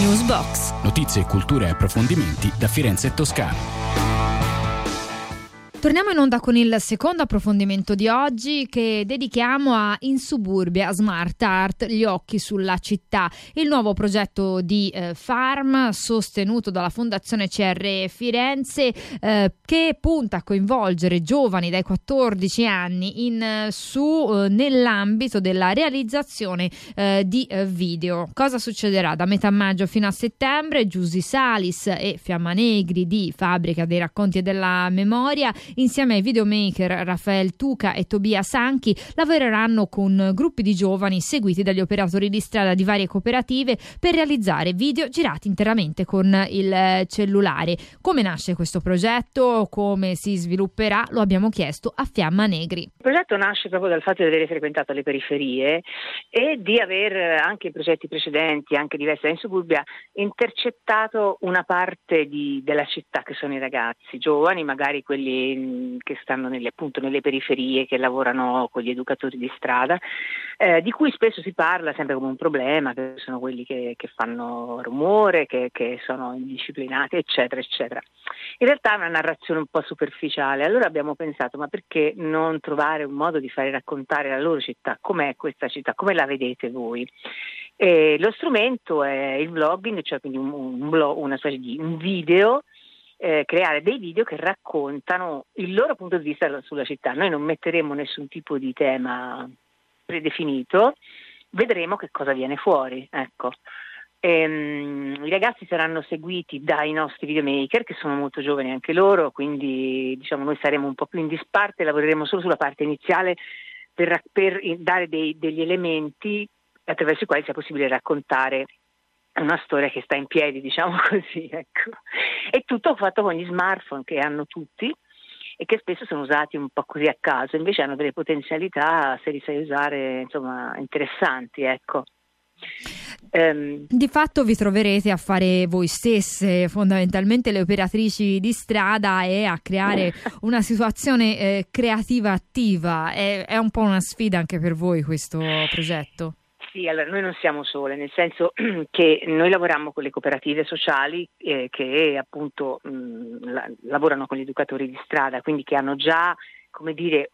Newsbox. Notizie, cultura e approfondimenti da Firenze e Toscana. Torniamo in onda con il secondo approfondimento di oggi che dedichiamo a Insuburbia Smart Art, gli occhi sulla città, il nuovo progetto di Farm sostenuto dalla Fondazione CR Firenze che punta a coinvolgere giovani dai 14 anni nell'ambito della realizzazione di video. Cosa succederà? Da metà maggio fino a settembre Giusy Salis e Fiamma Negri di Fabbrica dei Racconti e della Memoria, insieme ai videomaker Raffaele Tuca e Tobia Sanchi, lavoreranno con gruppi di giovani seguiti dagli operatori di strada di varie cooperative per realizzare video girati interamente con il cellulare. Come nasce questo progetto? Come si svilupperà? Lo abbiamo chiesto a Fiamma Negri. Il progetto nasce proprio dal fatto di aver frequentato le periferie e di aver, anche in progetti precedenti, anche diversi da Insuburbia, intercettato una parte della città che sono i ragazzi giovani, magari quelli che stanno nelle periferie, che lavorano con gli educatori di strada, di cui spesso si parla sempre come un problema, che sono quelli che fanno rumore, che sono indisciplinati, eccetera, eccetera. In realtà è una narrazione un po' superficiale, allora abbiamo pensato, ma perché non trovare un modo di fare raccontare la loro città, com'è questa città, come la vedete voi? E lo strumento è il vlogging, cioè quindi una specie di un video, creare dei video che raccontano il loro punto di vista sulla città. Noi non metteremo nessun tipo di tema predefinito, vedremo che cosa viene fuori, ecco. I ragazzi saranno seguiti dai nostri videomaker, che sono molto giovani anche loro, quindi diciamo noi saremo un po' più in disparte, lavoreremo solo sulla parte iniziale per dare degli elementi attraverso i quali sia possibile raccontare una storia che sta in piedi, diciamo così, ecco. È tutto fatto con gli smartphone che hanno tutti e che spesso sono usati un po' così a caso, invece hanno delle potenzialità, se li sai usare, insomma, interessanti, ecco. Di fatto vi troverete a fare voi stesse, fondamentalmente le operatrici di strada, e a creare una situazione creativa attiva. È un po' una sfida anche per voi questo progetto? Sì, allora noi non siamo sole, nel senso che noi lavoriamo con le cooperative sociali che appunto lavorano con gli educatori di strada, quindi che hanno già, come dire,